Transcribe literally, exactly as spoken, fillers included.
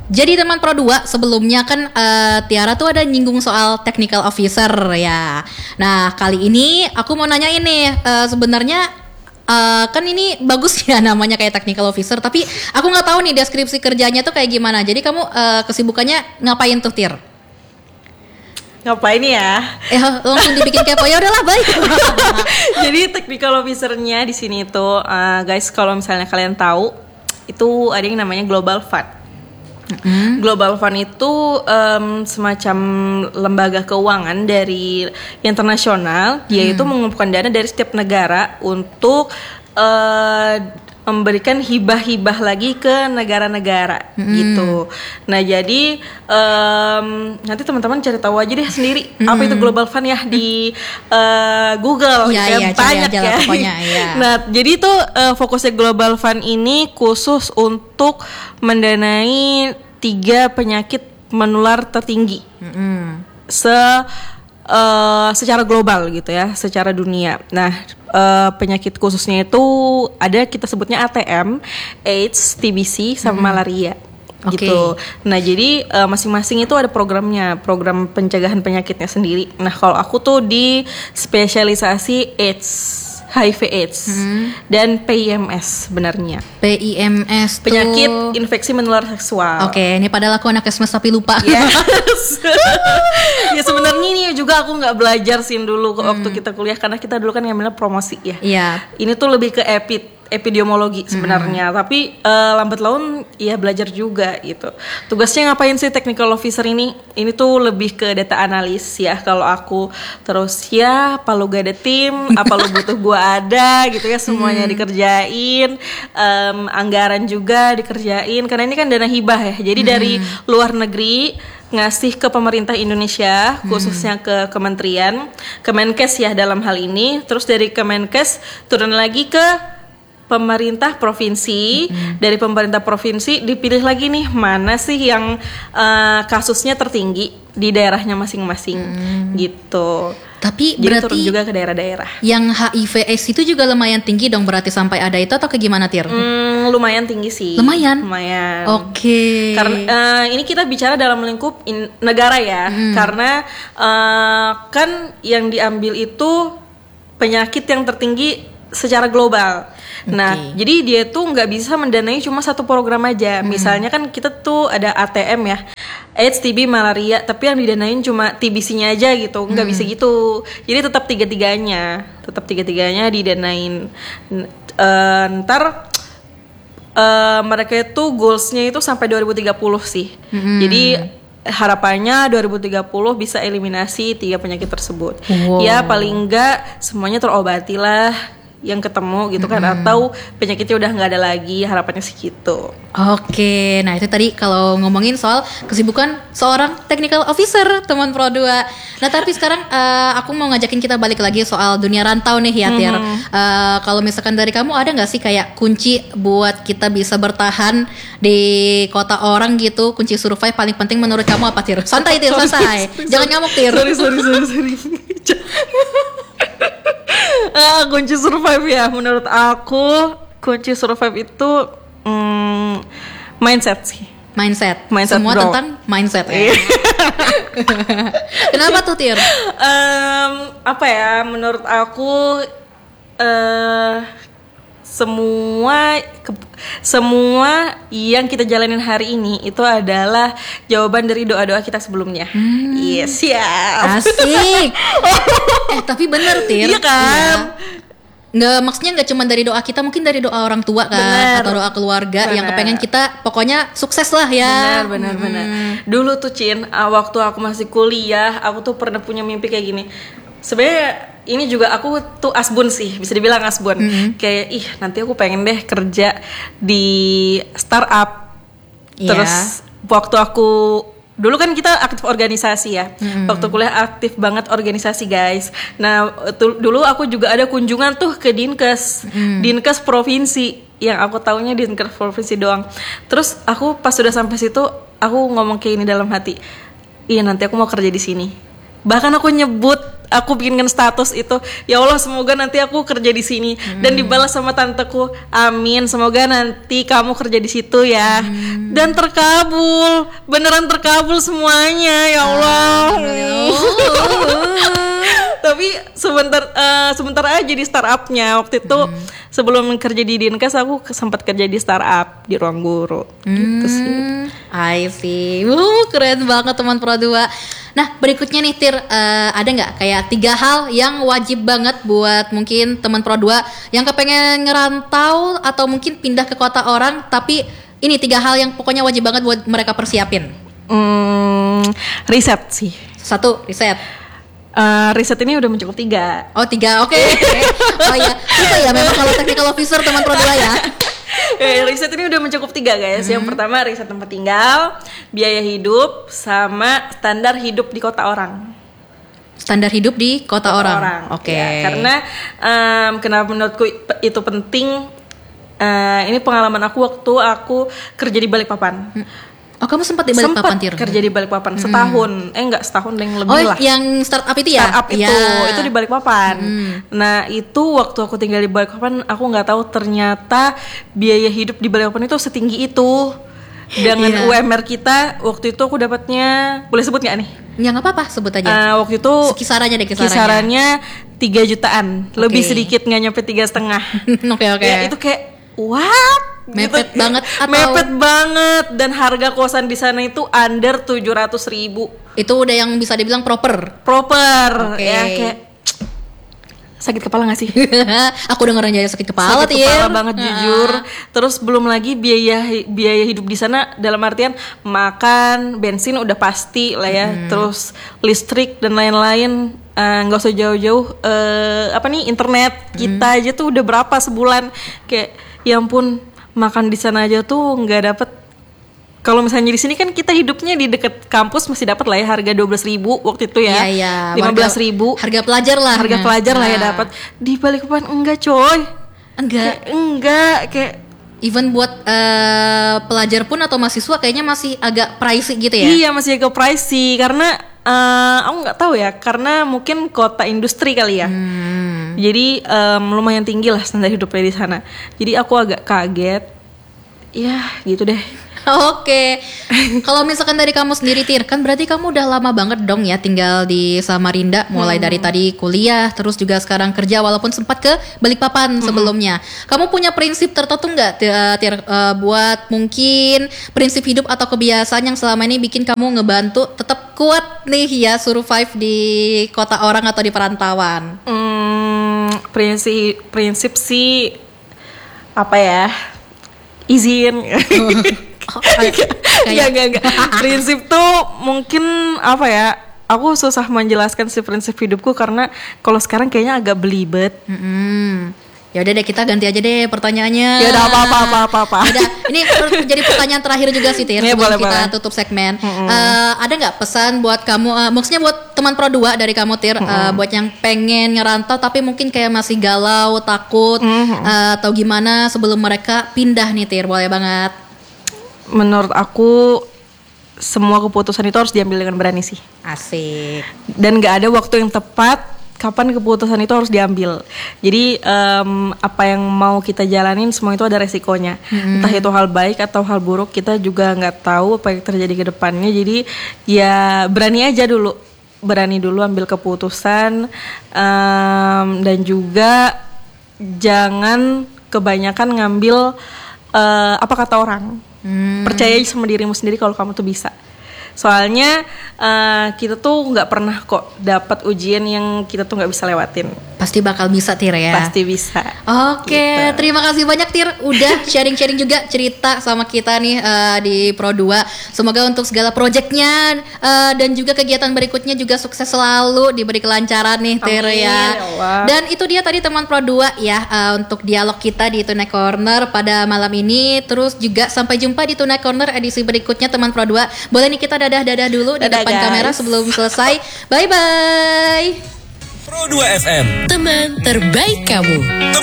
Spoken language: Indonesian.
Jadi teman Pro dua sebelumnya kan uh, Tiara tuh ada nyinggung soal technical officer ya. Nah kali ini aku mau nanya ini uh, sebenarnya uh, kan ini bagus ya namanya kayak technical officer, tapi aku nggak tahu nih deskripsi kerjanya tuh kayak gimana. Jadi kamu uh, kesibukannya ngapain tuh Tir? Ngapain ya? Eh langsung dibikin kepo, ya udahlah baik. Jadi technical officer-nya di sini tuh uh, guys, kalau misalnya kalian tahu itu ada yang namanya Global Fund. Mm-hmm. Global Fund itu um, semacam lembaga keuangan dari internasional. Dia mm. itu mengumpulkan dana dari setiap negara untuk uh, memberikan hibah-hibah lagi ke negara-negara mm. gitu. Nah jadi um, nanti teman-teman cari tahu aja deh sendiri mm. apa itu Global Fund ya di uh, Google ya, ya, ya banyak ya. Pokoknya, ya. Nah jadi itu uh, fokusnya Global Fund ini khusus untuk mendanai tiga penyakit menular tertinggi mm-hmm. se uh, secara global gitu ya, secara dunia. Nah uh, penyakit khususnya itu ada kita sebutnya A T M, AIDS, T B C, sama mm-hmm. malaria. Okay. Gitu. Nah jadi uh, masing-masing itu ada programnya, program pencegahan penyakitnya sendiri. Nah kalau aku tuh di spesialisasi AIDS, H I V AIDS hmm. dan P I M S sebenarnya. P I M S tuh penyakit infeksi menular seksual. Oke, okay, ini padahal aku anak kesmas tapi lupa. Yes. Ya sebenarnya ini juga aku nggak belajar sih dulu hmm. waktu kita kuliah, karena kita dulu kan ngambilnya promosi ya. Iya. Ini tuh lebih ke epid. epidemiologi sebenarnya, hmm. tapi uh, lambat laun ya belajar juga gitu. Tugasnya ngapain sih technical officer ini? Ini tuh lebih ke data analis ya kalau aku. Terus ya apa lu gak ada tim, apa lu butuh gua ada gitu ya, semuanya hmm. dikerjain. um, Anggaran juga dikerjain, karena ini kan dana hibah ya. Jadi hmm. dari luar negeri ngasih ke pemerintah Indonesia, khususnya ke kementerian Kemenkes ya dalam hal ini. Terus dari Kemenkes turun lagi ke pemerintah provinsi, mm-hmm. dari pemerintah provinsi dipilih lagi nih mana sih yang uh, kasusnya tertinggi di daerahnya masing-masing, mm. gitu. Tapi jadi berarti turun juga ke daerah-daerah. Yang H I V AIDS itu juga lumayan tinggi dong berarti sampai ada itu, atau ke gimana Tir? Mm, lumayan tinggi sih. Lumayan. Lumayan. Oke. Okay. Karena uh, ini kita bicara dalam lingkup in- negara ya, mm. karena uh, kan yang diambil itu penyakit yang tertinggi secara global. Nah, okay. jadi dia tuh nggak bisa mendanai cuma satu program aja. Hmm. Misalnya kan kita tuh ada A T M ya, AIDS, T B, malaria, tapi yang didanain cuma T B C-nya aja gitu, nggak hmm. bisa gitu. Jadi tetap tiga-tiganya, tetap tiga-tiganya didanain. Uh, ntar uh, mereka itu goals-nya itu sampai dua ribu tiga puluh sih. Hmm. Jadi harapannya dua ribu tiga puluh bisa eliminasi tiga penyakit tersebut. Wow. Ya paling enggak semuanya terobati lah yang ketemu gitu kan, mm-hmm. atau penyakitnya udah nggak ada lagi, harapannya sih gitu. Oke, nah itu tadi kalau ngomongin soal kesibukan seorang technical officer teman Pro dua. Nah tapi sekarang uh, aku mau ngajakin kita balik lagi soal dunia rantau nih ya Tir. Mm-hmm. Uh, kalau misalkan dari kamu ada nggak sih kayak kunci buat kita bisa bertahan di kota orang gitu, kunci survive paling penting menurut kamu apa Tir? Santai Tir, santai, jangan ngamuk Tir. Sorry sorry sorry sorry. Ah, kunci survive ya, menurut aku kunci survive itu mm, mindset sih. Mindset. mindset Semua bro. Tentang mindset ya. Kenapa tuh Tir? Um, apa ya? Menurut aku uh, semua ke, semua yang kita jalanin hari ini itu adalah jawaban dari doa-doa kita sebelumnya. Hmm. Yes ya. Asik. Eh tapi bener Tir. Iya kan? Ya. Nggak, maksudnya nggak cuma dari doa kita, mungkin dari doa orang tua kan, bener. Atau doa keluarga bener. Yang kepengen kita pokoknya sukses lah ya. Benar benar hmm. benar. Dulu tuh Cin, waktu aku masih kuliah, aku tuh pernah punya mimpi kayak gini. Sebenarnya ini juga aku tuh asbun sih, bisa dibilang asbun. Mm-hmm. Kayak ih nanti aku pengen deh kerja di startup. Yeah. Terus waktu aku dulu kan kita aktif organisasi ya. Mm-hmm. Waktu kuliah aktif banget organisasi guys. Nah tu, dulu aku juga ada kunjungan tuh ke Dinkes, mm. Dinkes provinsi. Yang aku taunya Dinkes provinsi doang. Terus aku pas sudah sampai situ, aku ngomong kayak ini dalam hati. Iya nanti aku mau kerja di sini. Bahkan aku nyebut, aku bikinkan status itu, ya Allah semoga nanti aku kerja di sini, hmm. dan dibalas sama tanteku, amin, semoga nanti kamu kerja di situ ya, hmm. dan terkabul, beneran terkabul semuanya, ya Allah. Tapi sebentar uh, sebentar aja di startupnya waktu itu, hmm. sebelum kerja di Dinkes aku sempat kerja di startup di Ruang Guru. Hmm. Gitu sih. I see. Uh, keren banget teman Pro dua. Nah berikutnya nih Tir, uh, ada nggak kayak tiga hal yang wajib banget buat mungkin teman Pro dua yang kepengen ngerantau atau mungkin pindah ke kota orang, tapi ini tiga hal yang pokoknya wajib banget buat mereka persiapin. Hmm, riset sih. Satu, riset. Uh, riset ini udah mencukup tiga. Oh tiga, oke. Okay. Oh iya, bisa ya memang kalau technical officer teman Pro dua ya. Eh, riset ini udah mencukup tiga guys. Hmm. Yang pertama riset tempat tinggal, biaya hidup, sama standar hidup di kota orang. Standar hidup di kota, kota orang. orang. Oke. Okay. Ya, karena um, kenapa menurutku itu penting? Uh, ini pengalaman aku waktu aku kerja di Balikpapan. Hmm. Oh kamu sempat di Balikpapan Tir? Sempat kerja di Balikpapan setahun, hmm. eh enggak setahun yang lebih oh, lah. Oh yang startup itu ya? Startup itu, ya. itu di Balikpapan. Hmm. Nah itu waktu aku tinggal di Balikpapan, aku nggak tahu ternyata biaya hidup di Balikpapan itu setinggi itu. Dengan yeah. U M R kita waktu itu aku dapatnya, boleh sebut nggak nih? Ya nggak apa-apa, sebut aja. Uh, waktu itu kisarannya deh kisarannya. Kisarannya tiga jutaan, okay. lebih sedikit nggak nyampe tiga setengah. Oke oke. Ya itu kayak what? Mepet gitu. banget atau mepet banget, dan harga kosan di sana itu under tujuh ratus ribu. Itu udah yang bisa dibilang proper. Proper. Okay. Ya kayak sakit kepala gak sih? Aku dengerin aja sakit kepala sakit kepala banget uh. jujur. Terus belum lagi biaya biaya hidup di sana dalam artian makan, bensin udah pasti lah ya. Hmm. Terus listrik dan lain-lain, nggak uh, usah jauh-jauh. Uh, apa nih internet kita hmm. aja tuh udah berapa sebulan? Kayak ya ampun, makan di sana aja tuh nggak dapet. Kalau misalnya di sini kan kita hidupnya di dekat kampus masih dapat lah ya harga dua belas ribu waktu itu ya. Iya, iya. lima belas ribu. Harga pelajar lah. Harga nah. pelajar lah ya dapat. Di Balikpapan enggak coy. Enggak. Kayak, enggak kayak even buat uh, pelajar pun atau mahasiswa kayaknya masih agak pricey gitu ya. Iya, masih agak pricey karena uh, aku nggak tahu ya, karena mungkin kota industri kali ya. Hmm. Jadi um, lumayan tinggi lah standar hidupnya di sana. Jadi aku agak kaget. Ya, gitu deh. Oke, kalau misalkan dari kamu sendiri Tir, kan berarti kamu udah lama banget dong ya tinggal di Samarinda, mulai hmm. dari tadi kuliah, terus juga sekarang kerja, walaupun sempat ke Balikpapan hmm. sebelumnya. Kamu punya prinsip tertentu nggak Tir, uh, buat mungkin prinsip hidup atau kebiasaan yang selama ini bikin kamu ngebantu tetap kuat nih ya survive di kota orang atau di perantauan? Hmm, prinsip prinsip sih apa ya? Izin. Oh, kayak, kayak. Gak, gak, gak. Prinsip tuh mungkin apa ya, aku susah menjelaskan si prinsip hidupku karena kalau sekarang kayaknya agak belibet. Mm-hmm. Ya udah deh, kita ganti aja deh pertanyaannya. Ya udah apa apa apa apa, apa. Udah, ini jadi pertanyaan terakhir juga sih Tir, ya, sebelum boleh, kita boleh. tutup segmen. Mm-hmm. uh, Ada nggak pesan buat kamu, uh, maksudnya buat teman Pro dua dari kamu Tir, mm-hmm. uh, buat yang pengen ngerantau tapi mungkin kayak masih galau, takut, mm-hmm. uh, atau gimana sebelum mereka pindah nih Tir, boleh banget. Menurut aku semua keputusan itu harus diambil dengan berani sih. Asik. Dan gak ada waktu yang tepat kapan keputusan itu harus diambil. Jadi um, apa yang mau kita jalanin semua itu ada resikonya. Hmm. Entah itu hal baik atau hal buruk, kita juga gak tahu apa yang terjadi ke depannya. Jadi ya berani aja dulu. Berani dulu ambil keputusan, um, dan juga jangan kebanyakan ngambil uh, apa kata orang. Hmm. Percaya sama dirimu sendiri kalau kamu tuh bisa. Soalnya uh, kita tuh nggak pernah kok dapat ujian yang kita tuh nggak bisa lewatin. Pasti bakal bisa Tir ya. Pasti bisa. Oke, gitu. Terima kasih banyak Tir udah sharing-sharing juga cerita sama kita nih uh, di Pro dua. Semoga untuk segala proyeknya uh, dan juga kegiatan berikutnya juga sukses selalu, diberi kelancaran nih Tir ya. Allah. Dan itu dia tadi teman Pro dua ya, uh, untuk dialog kita di Tuna Corner pada malam ini. Terus juga sampai jumpa di Tuna Corner edisi berikutnya teman Pro dua. Boleh nih kita dadah-dadah dulu dadah, di depan guys. Kamera sebelum selesai. Bye bye. Pro dua F M, teman terbaik kamu.